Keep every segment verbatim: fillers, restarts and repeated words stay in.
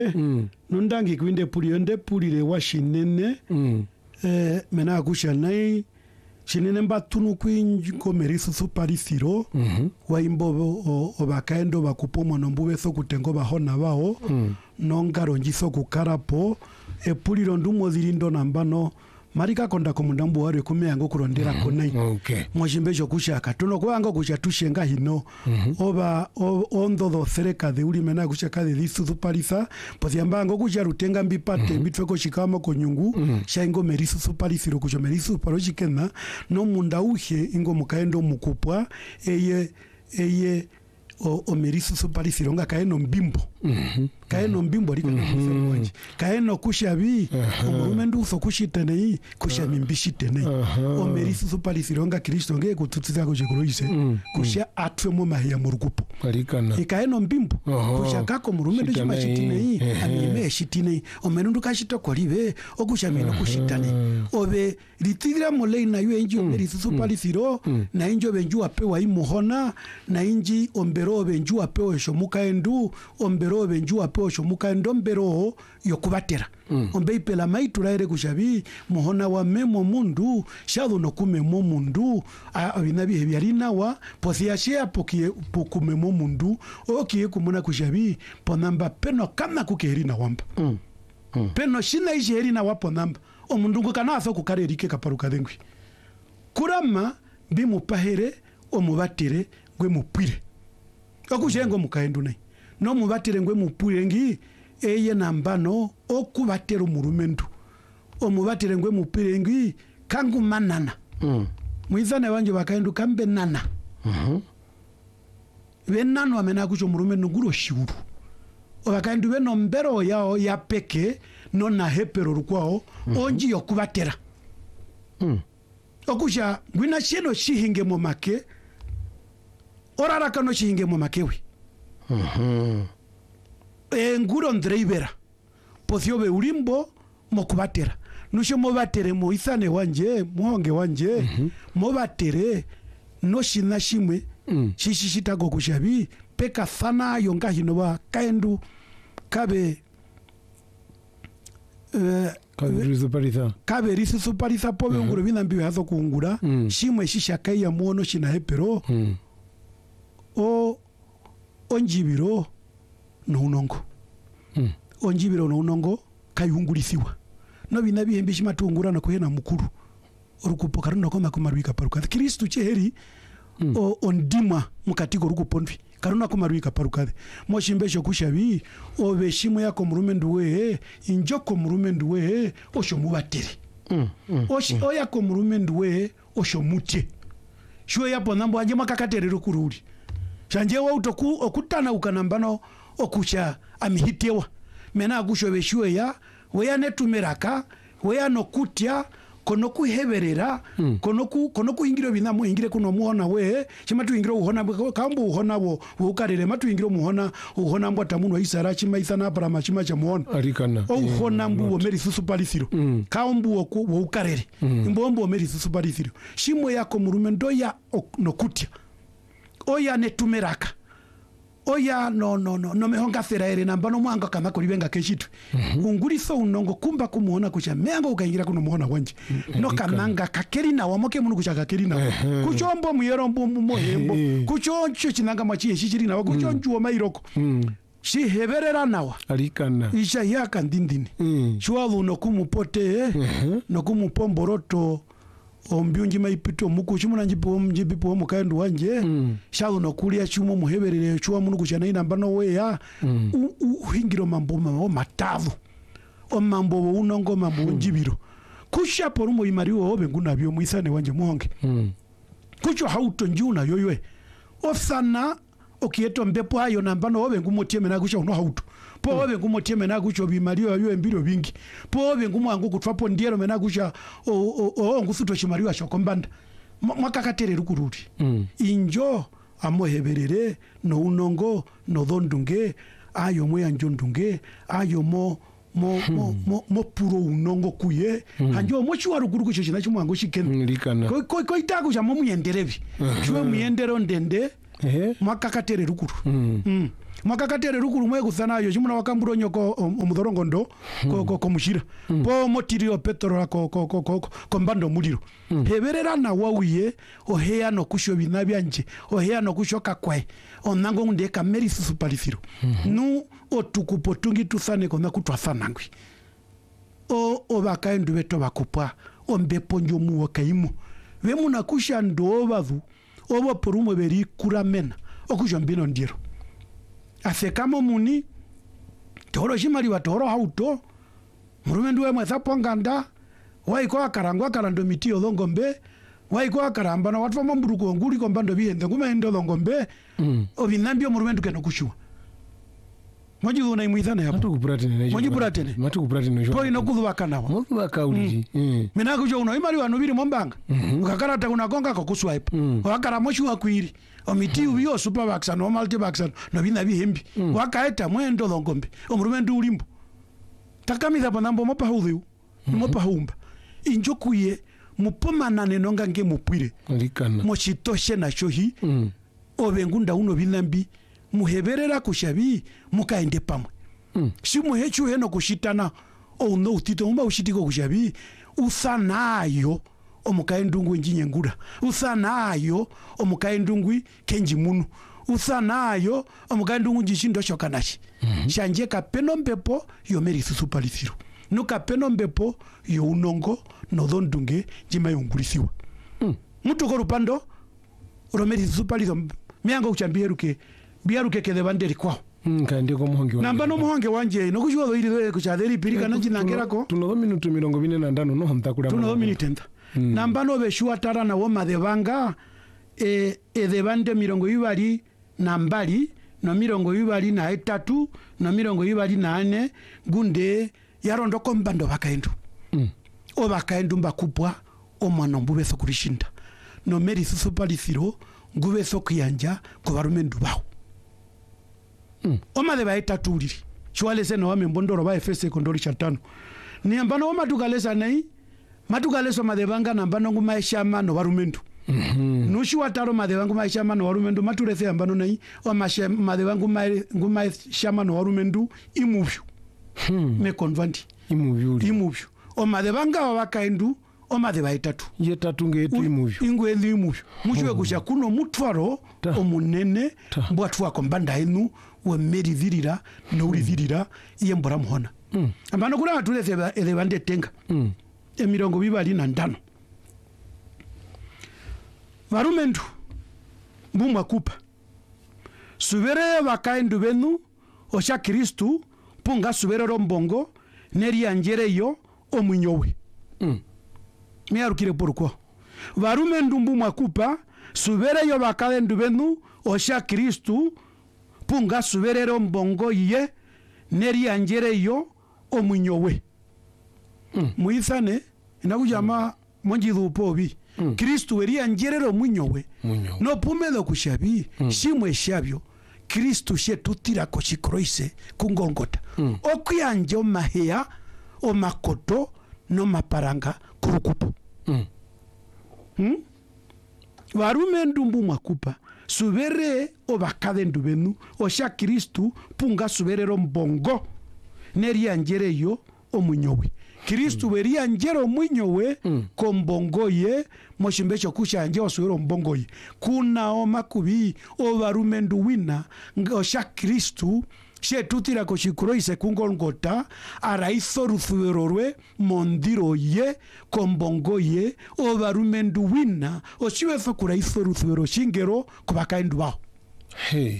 mm. nondangi kwinde puli onde pulire wa shinene mm. eh, mena kusha nai shinene mbatunu kwinji komerisu suparisiro mm-hmm. wa imbo obakaendo bakupomo nombuwe so kutengo bahona bao mm. nongaro njiso kukarapo e puliro ndumo zirindo nambano marika konda komundambu wari kumeyango kurondera mm-hmm. konai okay. mwashimbejo kushaka tuno kuanga kushatushenga hino mm-hmm. oba ondo do sereka de uli mena kushaka de disu suparisa poziambango kusharutenga mbipate mm-hmm. bitweko shikama konyungu mm-hmm. shaingo merisu suparisiro kusho merisu paroshikena no munda uhe ingo mukaendo mukupwa eye eye o, o merisu suparisiro nga kaeno mbimbo mm-hmm. kaeno mbimbo rika mm-hmm. kaeno kushabi uh-huh. omurumendu uso kushitenei kusha mimbishitenei uh-huh. o merisu suparisiro nga Kristo nge kututira kushikuroise mm-hmm. kusha atwe mu mahia murukupo parikana ikaeno mbimbo uh-huh. kusha kako murumendu shimashitenei uh-huh. amime shitinei omenundu kashitoko libe okusha mino uh-huh. kushitane obe litira molei na yue inji o merisu suparisiro mm-hmm. na injo benju apewa imuhona na inji ombero benju apewa shomuka endu ombero benju apewa shomuka endo mbero yokubatera mm. ombe ipela maitura ere kushabi muhona wa memo mundu shado no kumemo mundu abinabi hebyarina wa posia shea pokie pokumemo mundu okie kumuna kushabi ponamba peno kama kukerina wamba mm. Mm. peno shina ijerina wapo namba omundu ngukana afa kukarerike kaparuka dengwi kurama bimupahere omubatire gwe mupire okushengo mukaendu nai no mubatire ngwe mupire ngi eye nambano okubatera umurumendu omubatire ngwe mupire ngi kangu manana mm. muizane wanje bakaendu kambe nana mhm mm benano amena kucho murumendu nguro shiuru obakaendu beno mbero yao ya peke no na hepero rukwao mm-hmm. onji yokubatera mm. okusha ngwina sheno shihinge mu make orara kano shihinge mu makewi mhm e nguro ndreibera pothio be ulimbo mokubatera nusho mobatere mo isane wanje muhonge wanje mm-hmm. mobatere no shina shimwe mm. shishishita go kushabi peka fana yonga hinoba kaendu kabe uh, kabe risu parisa kabe risu suparisa pobe mm-hmm. nguro bina mbiwe hazo kuungura mm. shimwe shishakaya ya muono shina hepero mm. o onjibiro no unongo mm. onjibiro no unongo kayungulisiwa no binabi hembishi matungura na kuhena mukuru orukupo karuno koma kumarwika paruka Kristo cheheri mm. o ondima mukatiko rukupondwi karuna kumarwika paruka moshimbesho kushabi obeshimo yako murumendu we injoko murumendu we osho mubatire mm. mm. oshi mm. oyako murumendu we osho mutie shwe yapo nambo anje makakaterero kururi shanje wa utoku okutana ukanambano okucha amihitewa mena agusho beshwe ya weya netumeraka weya nokutia kono kuheberera mm. kono ku kono kuingiro binamo ingire kuno muhona we chima tuingiro uhona kambu uhona bo ukarere matu ingiro muhona uhona mbota muno isara chima isana para machima cha muhona arikana uhona mbu wo meri susuparisiro mm. kambu wo ukarere mm. imbombo meri susuparisiro shimo yako murumendo ya nokutia oya netumeraka oya no no no no mehonga feraere nambano mwanga kama kulibenga keshitu mm-hmm. unguriso unongo kumba kumuona kucha mengo ukaingira kuno muona wanje mm-hmm. no kamanga kakerina wamoke munu kucha kakerina mm-hmm. kuchombo muyerombo mumohembo mm-hmm. kuchoncho chinanga machi shishirina wa kuchonjo mm-hmm. mairoko mm-hmm. shi heberera nawa alikana isha yaka ndindini mm-hmm. shwalu no kumupote mm-hmm. no kumupomboroto ombyunji maipito muku chimuna njipo mjipo mukaendu wanje mm. shawo no kulia chumo muheberere chuwa munu kuchana ina mbano weya mm. uhingiro mambo mambo matavu o mambo unongo mambo mm. njibiro kusha porumo imariwo obe nguna byo muisane wanje muhonge mm. kucho hauto njuna yoywe ofsana okieto mbepo ayo nambano obe ngumotieme na kusha uno hauto po obe ngumotieme na kucho bimario ayo embiro bingi po obe ngumangu kutwapo ndiero mena kusha o o, o ngusuto chimario ashokombanda mwakakatere rukururi mm. injo amoheberere no unongo no dhondunge ayo moya njondunge ayo mo mo hmm. mo mo mo puro unongo kuye hmm. hanjo mo chiwa ruguru kucho china chimwango chiken ko ko ko itaku cha mo muyenderebi chwe muyendero ndende eh mwakakatere rukuru mm. mm. mwakakatere rukuru mwe guthana yo chimuna wakamburo nyoko omuthorongo ndo ko ko komushira po motirio petro ko ko ko ko mbando muliro heberera na wawiye ohea no kusho bina byanje ohea no kusho kakwe onango nde kameri susuparithiro nu otukupotungi tuthane kona kutwathana ngwi o obakaendu beto bakupwa ombepo njomu wakaimo vemuna kusha ndo bathu obo porumwe beri kuramena okusho mbino ndiro asekamo muni toro shimali wa toro hauto murume nduwe mwetha ponganda waiko akarangwa karando miti odhongombe waiko akaramba na watu wa mamburuko nguli kombando bihende nguma ndo odhongombe mm. obinambio murume nduke no kushua moji una imwithana hapo matu kupratene na moji puratene matu kupratene po ino kudhuwaka nawa matu wakauli mm. mina kujo una imali wa nubiri mombanga mm-hmm. ukakarata unagonga kwa kuswipe mm. wakara moshi wa kuiri omiti uyo super vaccine no multi vaccine no bina bihembi mm. wakaeta mwendo dhongombe omurume ndu ulimbo takamiza panambo mopa hudhu mm-hmm. mopa humba injokuye mupomanane nonga nge mupwire alikana mochitoshe na shohi mm. obengunda uno binambi muheberera kushabi mukaende pamwe mm. simu hechu heno kushitana o no utito umba ushitiko kushabi usanayo omukaendungwe njinyengura usanayo omukaendungwe kenji munu usanayo omukaendungwe njishindo shokanashi mm-hmm. shanje kapeno mbepo yomeri susupalithiro no kapeno mbepo yo unongo no dhondunge jima yungulisiwa mm. mutu korupando romeri susupalitho miango uchambieruke biaruke kede banderi kwao mm, kandi ko muhonge wanje namba no muhonge wanje no kujuwa doiri kuchaderi pirika nanji nangerako tuno minutu mirongo ine na ndano no hontakura tuno minute enda mm. namba no beshua tara na woma debanga e e debande mirongo ibali na mbali no mirongo ibali na etatu no mirongo ibali na ane gunde yarondo kombando bakaendu mm. o bakaendu mbakupwa o mwana mbubeso kulishinda no meri susupalithiro ngubeso kuyanja ko barumendu bawo mm. oma de baita tuliri chwale seno wa mbondoro ba efese kondori chatano ni ambano oma tukalesa nei matukaleso madebanga nambano ngumaisha mano warumendu mm-hmm. nushi wataro madebangu maisha mano warumendu maturese ambano nei o mashe madebangu ngumaisha mano warumendu imuvyu hmm. me konvanti imuvyu imuvyu o madebanga wakaendu o madeba itatu ye tatu ngetu imuvyu ingwe ndi imuvyu mushwe kusha kuno mutwaro omunene mbwatu wako mbanda enu we meri virira no urivirira iye mbora muhona mm. ambano kula atulese elebande tenga mm. emirongo bibali na ndano varumendu mbumwa kupa subere bakaendu benu osha Kristu punga subere rombongo neri anjereyo omwinyowe mm. mearukire porukwa varumendu mbumwa kupa subere yo bakaendu benu osha Kristu punga subere rombongo ye neri anjereyo omwinyowe mm. muithane inakujama monjithu pobi mm. Kristu weri anjerero munyowe no pumelo kushabi mm. shimwe shabyo Kristu shetutira ko chikroise kungongota mm. okuyanje omahea omakoto no maparanga kurukupu mm. hmm? varume ndumbu mwakupa subere obakade ndubenu osha Kristu punga suberero mbongo neri anjereyo omunyowe Kristu mm. weri anjero mwinyowe mm. kombongoye moshimbecho kusha anje oswero mbongoye kuna omakubi ovarumendu wina osha Kristu shetutira ko shikroise kungongota araitho ruthuerorwe mondiro ye kombongoye ovarumendu wina oshiwefa kuraitho ruthuero shingero kubakaendu bao hey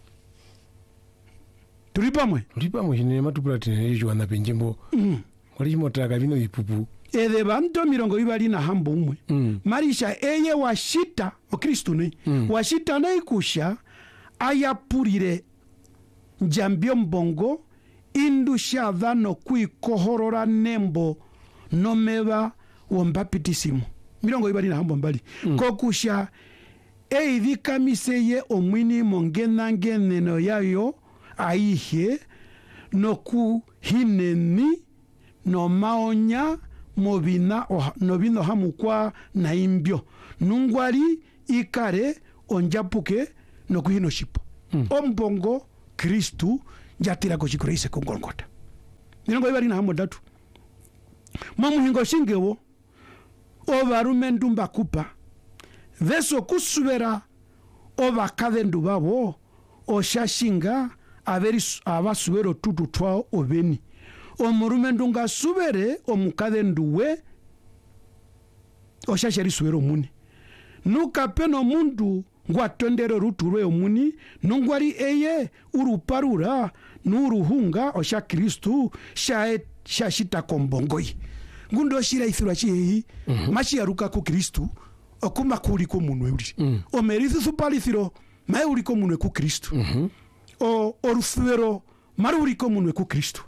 tulipamwe tulipamwe hinene matupratene yijo wana penjembo mm. wali motaka bino ipupu ede banto mirongo ibali na hambo umwe mm. marisha eye washita o Kristu ne mm. washita na ikusha ayapurire njambio mbongo indusha dhano kuikohorora nembo nomeva wombapitisimu mirongo ibali na hambo mbali mm. kokusha eidhika miseye omwini mongena ngeneno yayo aihe noku hineni no maonya mobina no bino hamukwa na imbyo nungwali ikare onjapuke no kuhino shipo mm. ombongo Kristu njatira ko chikoro ise ku Golgota. Mirongo ibiri na hamo datu. Mamuhingo shingewo obarume ndumba kupa veso kusubera obakadendu babo oshashinga aberi abasubero tutu twao obeni omurume ndunga subere omukadendu we oshasheri subero muni nuka peno mundu ngwatondero ruturwe omuni nungwari eye uruparura nuruhunga osha Kristu shae shashita kombongoi ngundo shira ithura chihi mm -hmm. machi yaruka ku Kristu okuma kuri ko munwe uri mm. omerithi supalithiro mai uri ko munwe ku Kristu mm -hmm. o orufero maru uri ko munwe ku Kristu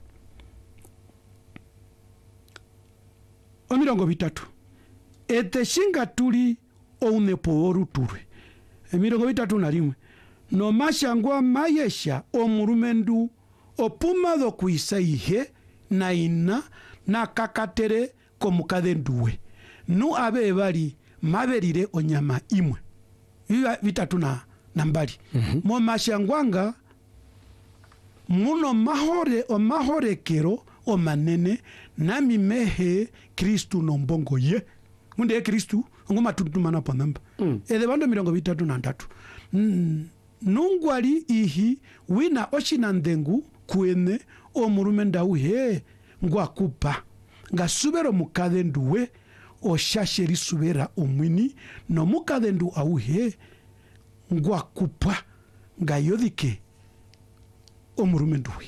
o mirongo bitatu ete shinga tuli ounepo oruturwe e mirongo bitatu na rimwe no mashangwa mayesha omurumendu opumado kuisaihe na ina na kakatere komukadenduwe nu abe bali maberire onyama imwe biba bitatu na nambali mm -hmm. mo mashangwanga muno mahore o mahorekero o manene na mimehe Kristu no mbongo ye munde Kristu ngoma tutumana panamba mm. ede bando mirongo bitatu na ndatu mm. nungwali ihi wina oshina ndengu kuene o murumenda uhe ngwa kupa nga subero mukadenduwe o shasheri subera omwini no mukadendu auhe ngwa kupa nga yodike o murumenduwe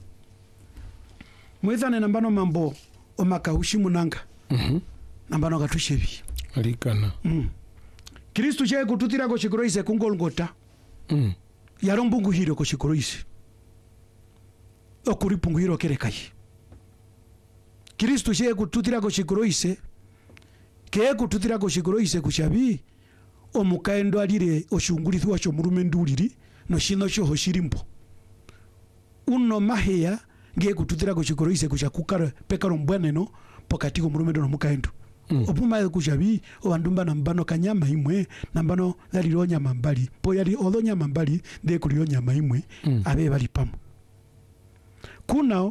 mwezane nambano mambo o makaushi munanga mhm mm nambano gatushebi alikana mm. Kristu che kututira ko chikoro ise ku Golgota mm. yarombungu hiro ko chikoro ise okuri pungu hiro kerekai Kristu che kututira ko chikoro ise ke kututira ko chikoro ise kushabi omukaendo alire oshungulithwa sho murumenduliri no shino sho hoshirimbo uno maheya nge kututira ko chikoro ise kushakukara pekaro mbwaneno pokati ko murumendo no mukaendo mm. opuma kushabi obandumba nambano kanyama imwe nambano yaliro nyama mbali po yali odo nyama mbali de kuliro nyama imwe mm. abe bali pamo kuna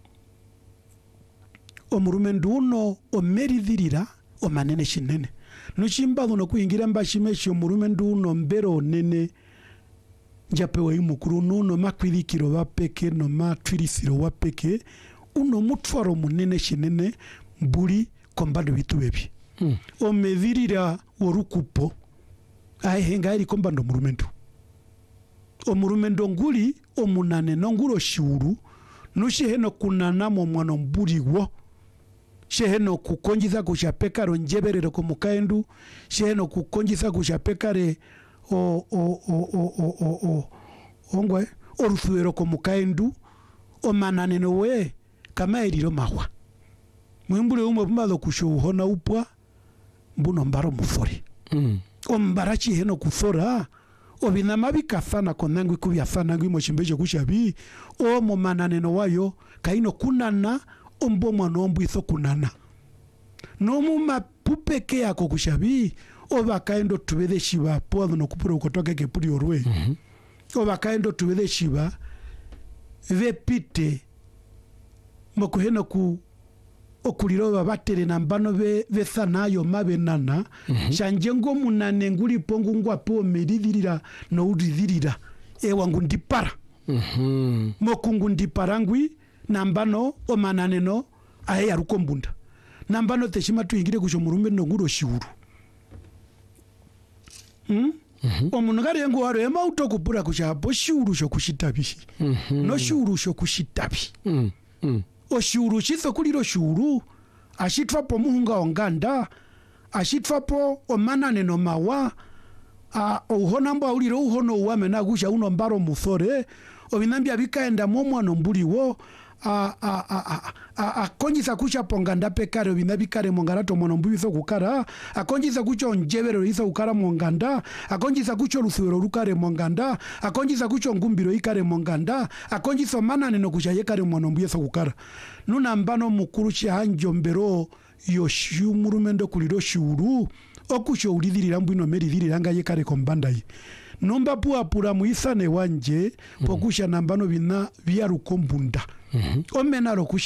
omurumendu uno omeridhirira omanene shinene nuchimba no kuingira mbashimesho omurumendu uno mbero nene njapewa imukuru nuno makwirikiro bapeke no matwirisiro wapeke uno mutwaro munene shinene mbuli kombado bitu bebi mm. omedhirira orukupo ahenga iri kombando murumendu omurumendo nguli omunane nonguro shiuru nushiheno kunana mo mwana mburiwo sheheno kukonjiza kushapekaro njeberero ko mukaendu sheheno kukonjiza kushapekare o o o o o o o ongwe orufuero ko mukaendu o manane no we kama eriro mawa mwimbule umwe pumalo kushuhona upwa mbuno mbaro mufori mm. o mbarachi heno kufora obinama bikafana konangwi kubyafana ngwi moshimbeje kushabi o mo manane no wayo kaino kunana ombo mwana ombwiso kunana no mu mapupeke yako kushabi oba kaendo tubede shiba podo no kupuro kotoke ke puri orwe mm -hmm. oba kaendo tubede shiba vepite mokuheno ku okuliro babatere nambano be bethanayo mabenana mm -hmm. shanjengo munane nguli pongu ngwa po meridhirira no udhirira e wangu ndipara mhm mm mokungu ndiparangwi nambano omanane no ahe yaruko mbunda nambano teshima tuingire kusho murume no nguro shiuru hm mm -hmm. omunugari yangu waro ema utokupura kushapo shiuru sho kushitabi mm -hmm. no shiuru sho kushitabi mm -hmm. o shiuru shiso kuliro shiuru ashitwa po muhunga onganda ashitwa po omanane no mawa a uhona mba uliro uhono uwame na gusha uno mbaro muthore obinambia bikaenda momwa no mbuliwo a a a a akonjisa kucha ponganda pekare obinabikare mongarato mono mbubizo kukara akonjisa kucho njebero izo ukara monganda akonjisa kucho luthuro rukare monganda akonjisa kucho ngumbiro ikare monganda akonjisa manane no kucha yekare mono mbubizo kukara nuna mbano mukuru chanjombero yoshumurumendo kuliro shuru okusho ulidhirira mbwino meridhirira nga yekare kombanda yi nomba pua pura muisane wanje pokusha nambano bina bya rukombunda omena ro